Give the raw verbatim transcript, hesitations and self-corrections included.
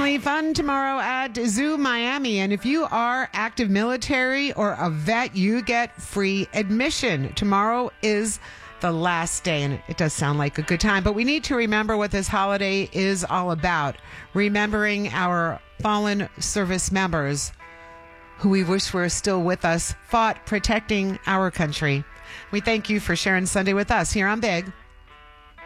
Family fun tomorrow at Zoo Miami. And if you are active military or a vet, you get free admission. Tomorrow is the last day, and it does sound like a good time. But we need to remember what this holiday is all about. Remembering our fallen service members who we wish were still with us, fought protecting our country. We thank you for sharing Sunday with us here on Big